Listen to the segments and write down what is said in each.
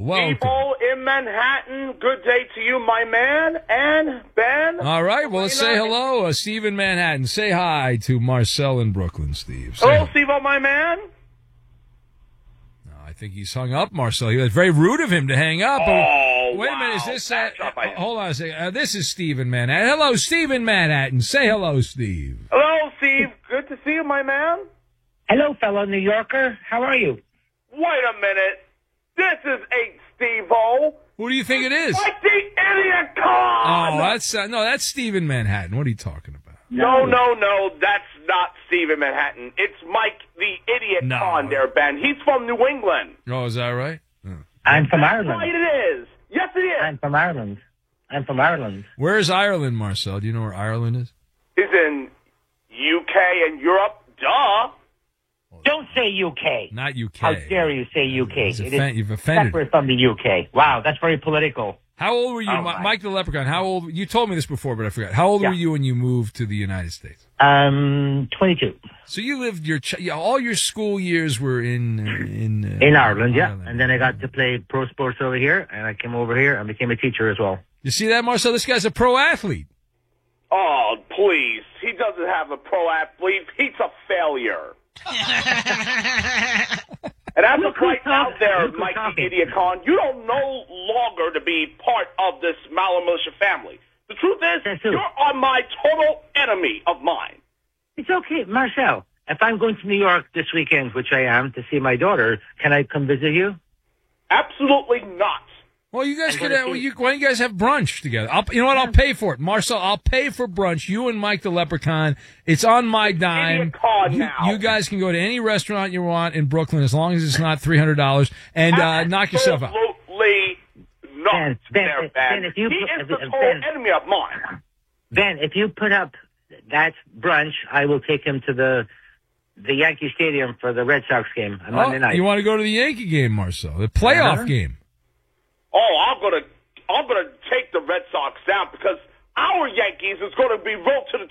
welcome. People in Manhattan, good day to you, my man, and Ben. All right, well, let's say hello. Steve in Manhattan. Say hi to Marcel in Brooklyn, Steve. Hello, Steve-O, my man. No, I think he's hung up, Marcel. It's very rude of him to hang up. Oh, wait a minute, is this... wow. hold on a second. This is Steve in Manhattan. Hello, Steve in Manhattan. Say hello, Steve. Hello, Steve. Good to see you, my man. Hello, fellow New Yorker. How are you? Wait a minute. This is ain't Steve-O. Who do you think it is? Like the idiot con! Oh, that's Steve in Manhattan. What are you talking about? No, that's not Steve in Manhattan. It's Mike the idiot con there, Ben. He's from New England. Oh, is that right? I'm from Ireland. Right, it is. Yes, it is. I'm from Ireland. Where is Ireland, Marcel? Do you know where Ireland is? He's in UK and Europe. Duh. Don't say UK. Not UK. How dare you say UK? You've offended. Separate from the UK. Wow, that's very political. How old were you, Mike the Leprechaun? How old? You told me this before, but I forgot. How old were you when you moved to the United States? 22. So you lived all your school years were in Ireland, yeah. And then I got to play pro sports over here, and I came over here and became a teacher as well. You see that, Marcel? This guy's a pro athlete. Oh, please. He doesn't have a pro athlete. He's a failure. And as of right out there, Mike the Idiot Con, you don't no longer to be part of this Maller Militia family. The truth is, you're on my total enemy of mine. It's okay, Marcel. If I'm going to New York this weekend, which I am, to see my daughter, can I come visit you? Absolutely not. Well, you guys could. Why don't you guys have brunch together? You know what? I'll pay for it, Marcel. I'll pay for brunch. You and Mike the Leprechaun. It's on my dime. You guys can go to any restaurant you want in Brooklyn as long as it's not $300, and knock yourself out. Absolutely not. Ben, he is the total enemy of mine. Ben, if you put up that brunch, I will take him to the Yankee Stadium for the Red Sox game on Monday night. You want to go to the Yankee game, Marcel? The playoff game. Oh, I'm gonna take the Red Sox down because our Yankees is going to be rolled to the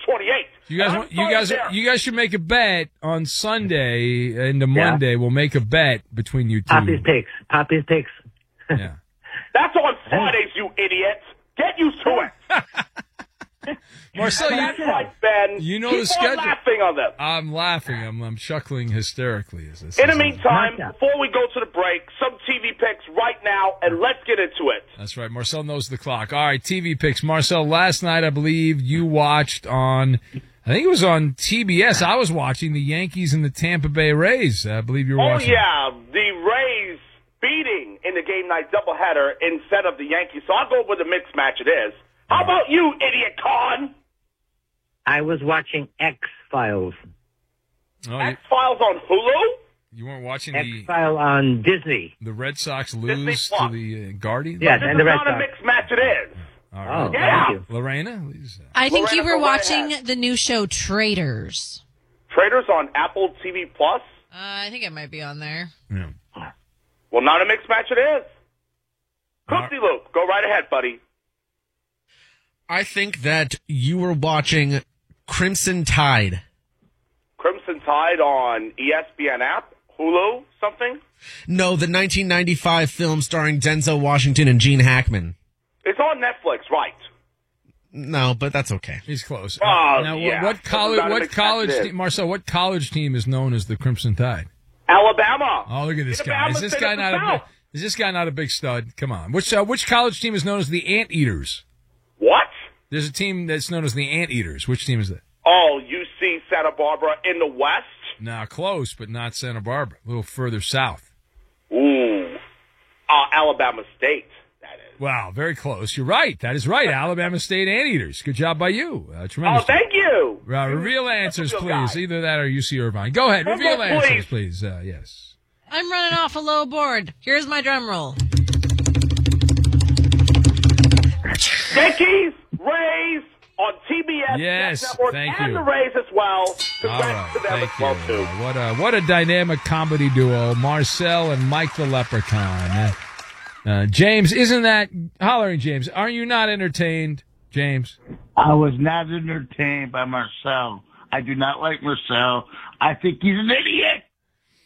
28th. You guys should make a bet on Sunday into Monday. We'll make a bet between you two. Poppy's picks. Yeah. That's on Fridays, you idiots. Get used to it. Marcel, that's right, Ben. You know Keep the schedule. Laughing on this. I'm laughing. I'm chuckling hysterically. In the meantime, before we go to the break, some TV picks right now, and let's get into it. That's right. Marcel knows the clock. All right, TV picks. Marcel, last night I believe you watched on, I think it was on TBS. I was watching the Yankees and the Tampa Bay Rays. I believe you were watching. Oh, yeah. The Rays beating in the game night doubleheader instead of the Yankees. So I'll go with the mixed match it is. How about you, idiot con? I was watching X-Files. Oh, X-Files on Hulu? You weren't watching X-Files on Disney. The Red Sox lose to the Guardians? Yes, and the Red Sox. This is not a mixed match, it is. All right. Oh, thank you. Lorena? I think you were watching the new show Traitors. Traitors on Apple TV Plus? I think it might be on there. Yeah. Well, not a mixed match, it is. Hoopty Loop, go right ahead, buddy. I think that you were watching Crimson Tide. Crimson Tide on ESPN app? Hulu? Something? No, the 1995 film starring Denzel Washington and Gene Hackman. It's on Netflix, right? No, but that's okay. He's close. Now, what college team, Marcel, what college team is known as the Crimson Tide? Alabama. Oh, look at this guy. Is this guy not a big stud? Come on. Which college team is known as the Anteaters? What? There's a team that's known as the Anteaters. Which team is that? Oh, UC Santa Barbara in the West? Nah, close, but not Santa Barbara. A little further south. Ooh. Alabama State, that is. Wow, very close. You're right. That is right. Alabama State Anteaters. Good job by you. Tremendous. Oh, thank you. Reveal answers, please. Either that or UC Irvine. Go ahead. Reveal answers, please. Yes. I'm running off a low board. Here's my drum roll. Yankees, Rays on TBS. Yes, Network, thank and you. the Rays as well. All right, to them thank as well, you. too. What a dynamic comedy duo, Marcel and Mike the Leprechaun. James, isn't that hollering, James? Aren't you not entertained, James? I was not entertained by Marcel. I do not like Marcel. I think he's an idiot.